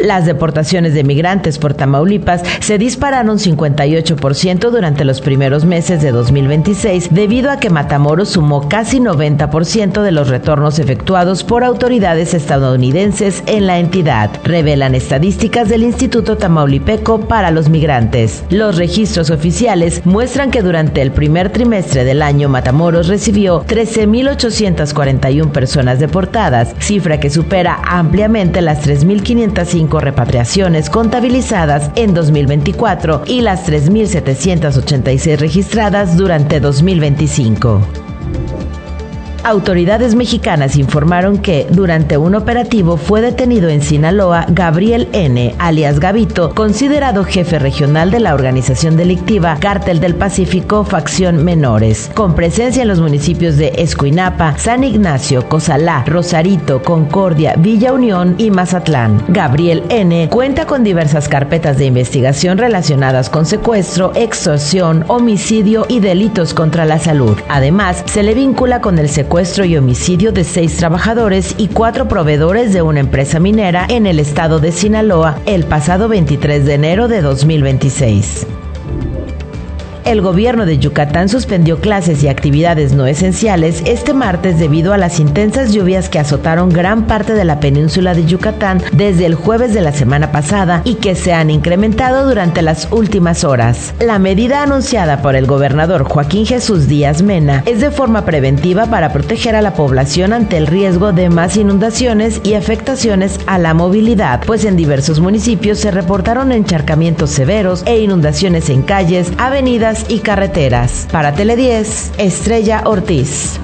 Las deportaciones de migrantes por Tamaulipas se dispararon 58% durante los primeros meses de 2026 debido a que Matamoros sumó casi 90% de los retornos efectuados por autoridades estadounidenses en la entidad, revelan estadísticas del Instituto Tamaulipeco para los Migrantes. Los registros oficiales muestran que durante el primer trimestre del año Matamoros recibió 13,841 personas deportadas, cifra que supera ampliamente las 3,505 repatriaciones contabilizadas en 2024 y las 3,786 registradas durante 2025. Autoridades mexicanas informaron que durante un operativo fue detenido en Sinaloa Gabriel N., alias Gabito, considerado jefe regional de la organización delictiva Cártel del Pacífico Facción Menores, con presencia en los municipios de Escuinapa, San Ignacio, Cozalá, Rosarito, Concordia, Villa Unión y Mazatlán. Gabriel N. cuenta con diversas carpetas de investigación relacionadas con secuestro, extorsión, homicidio y delitos contra la salud. Además, se le vincula con el secuestro y homicidio de 6 trabajadores y 4 proveedores de una empresa minera en el estado de Sinaloa el pasado 23 de enero de 2026. El gobierno de Yucatán suspendió clases y actividades no esenciales este martes debido a las intensas lluvias que azotaron gran parte de la península de Yucatán desde el jueves de la semana pasada y que se han incrementado durante las últimas horas. La medida anunciada por el gobernador Joaquín Jesús Díaz Mena es de forma preventiva para proteger a la población ante el riesgo de más inundaciones y afectaciones a la movilidad, pues en diversos municipios se reportaron encharcamientos severos e inundaciones en calles, avenidas y carreteras. Para Tele10, Estrella Ortiz.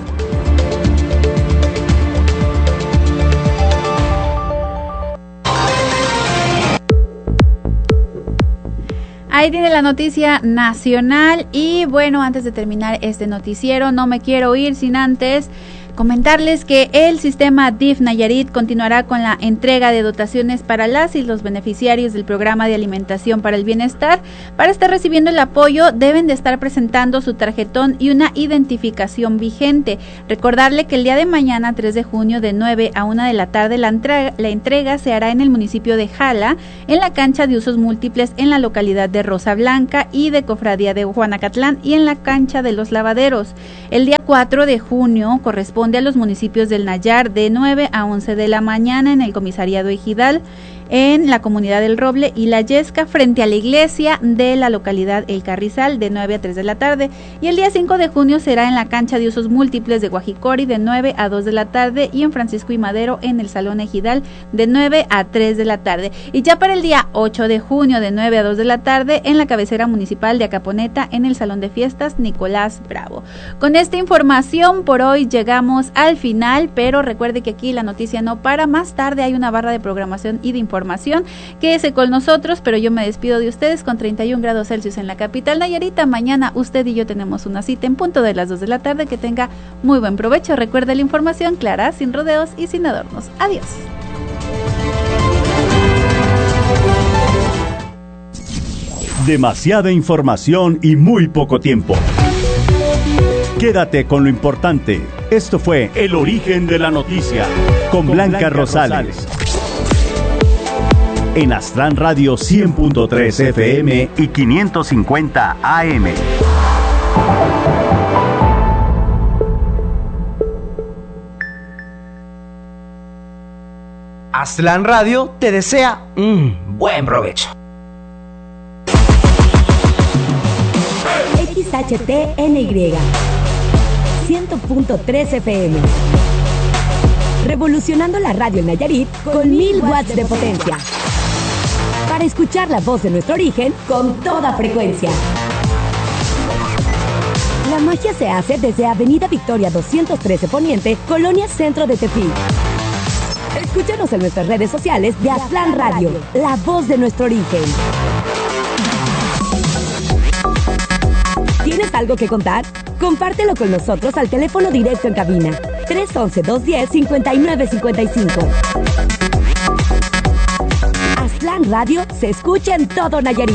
Ahí tiene la noticia nacional y bueno, antes de terminar este noticiero, no me quiero ir sin antes comentarles que el sistema DIF Nayarit continuará con la entrega de dotaciones para las y los beneficiarios del programa de alimentación para el bienestar. Para estar recibiendo el apoyo deben de estar presentando su tarjetón y una identificación vigente. Recordarle que el día de mañana, 3 de junio, de 9 a 1 de la tarde, la entrega se hará en el municipio de Jala, en la cancha de usos múltiples en la localidad de Rosa Blanca y de Cofradía de Juanacatlán y en la cancha de Los Lavaderos. El día 4 de junio corresponde a los municipios del Nayar de 9 a 11 de la mañana en el comisariado Ejidal, en la comunidad del Roble y la Yesca frente a la iglesia de la localidad El Carrizal de 9 a 3 de la tarde, y el día 5 de junio será en la cancha de usos múltiples de Guajicori de 9 a 2 de la tarde y en Francisco y Madero en el Salón Ejidal de 9 a 3 de la tarde, y ya para el día 8 de junio de 9 a 2 de la tarde en la cabecera municipal de Acaponeta en el Salón de Fiestas Nicolás Bravo. Con esta información por hoy llegamos al final, pero recuerde que aquí la noticia no para. Más tarde hay una barra de programación y de información. Quédese con nosotros, pero yo me despido de ustedes con 31 grados Celsius en la capital Nayarita. Mañana usted y yo tenemos una cita en punto de las 2 de la tarde. Que tenga muy buen provecho. Recuerde la información clara, sin rodeos y sin adornos. Adiós. Demasiada información y muy poco tiempo. Quédate con lo importante. Esto fue El Origen de la Noticia con Blanca Rosales. En Aztlán Radio 100.3 FM y 550 AM. Aztlán Radio te desea buen provecho. XHTNY 100.3 FM. Revolucionando la radio en Nayarit con 1000 watts de potencia. Para escuchar la voz de nuestro origen con toda frecuencia. La magia se hace desde Avenida Victoria 213 Poniente, Colonia Centro de Tepic. Escúchanos en nuestras redes sociales de Aztlán Radio, la voz de nuestro origen. ¿Tienes algo que contar? Compártelo con nosotros al teléfono directo en cabina 311-210-5955. Aztlán Radio se escucha en todo Nayarit.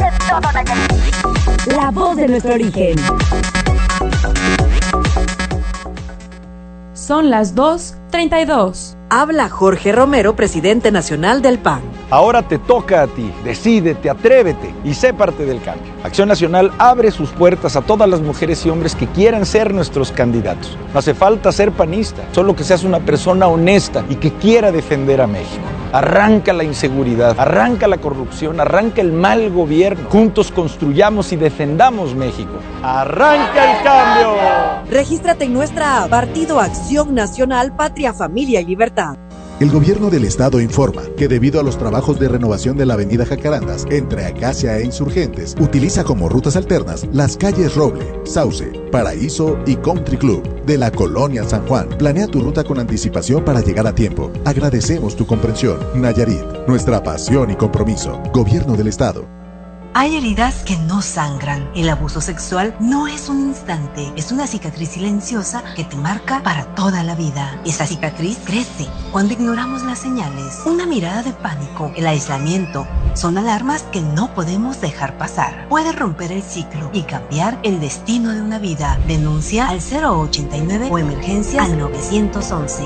La voz de nuestro origen. Son las 2:32. Habla Jorge Romero, presidente nacional del PAN. Ahora te toca a ti, decídete, atrévete y sé parte del cambio. Acción Nacional abre sus puertas a todas las mujeres y hombres que quieran ser nuestros candidatos. No hace falta ser panista, solo que seas una persona honesta y que quiera defender a México. Arranca la inseguridad, arranca la corrupción, arranca el mal gobierno. Juntos construyamos y defendamos México. ¡Arranca el cambio! Regístrate en nuestra app Partido Acción Nacional, Patria, Familia y Libertad. El gobierno del estado informa que debido a los trabajos de renovación de la avenida Jacarandas entre Acacia e Insurgentes, utiliza como rutas alternas las calles Roble, Sauce, Paraíso y Country Club de la colonia San Juan. Planea tu ruta con anticipación para llegar a tiempo. Agradecemos tu comprensión. Nayarit, nuestra pasión y compromiso. Gobierno del estado. Hay heridas que no sangran. El abuso sexual no es un instante, es una cicatriz silenciosa que te marca para toda la vida. Esa cicatriz crece cuando ignoramos las señales. Una mirada de pánico, el aislamiento, son alarmas que no podemos dejar pasar. Puede romper el ciclo y cambiar el destino de una vida. Denuncia al 089 o emergencia al 911.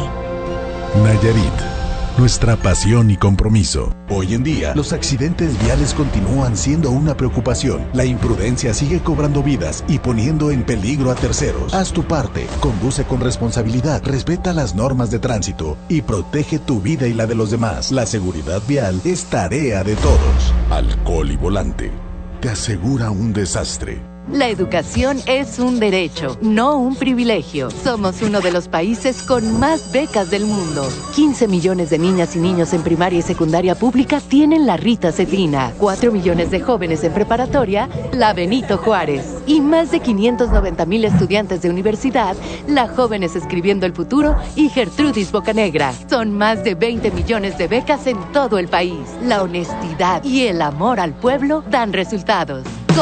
Nayarit, nuestra pasión y compromiso. Hoy en día, los accidentes viales continúan siendo una preocupación. La imprudencia sigue cobrando vidas y poniendo en peligro a terceros. Haz tu parte, conduce con responsabilidad, respeta las normas de tránsito y protege tu vida y la de los demás. La seguridad vial es tarea de todos. Alcohol y volante te asegura un desastre. La educación es un derecho, no un privilegio. Somos uno de los países con más becas del mundo. 15 millones de niñas y niños en primaria y secundaria pública tienen la Rita Cedrina. 4 millones de jóvenes en preparatoria, la Benito Juárez. Y más de 590,000 estudiantes de universidad, la Jóvenes Escribiendo el Futuro y Gertrudis Bocanegra. Son más de 20 millones de becas en todo el país. La honestidad y el amor al pueblo dan resultados.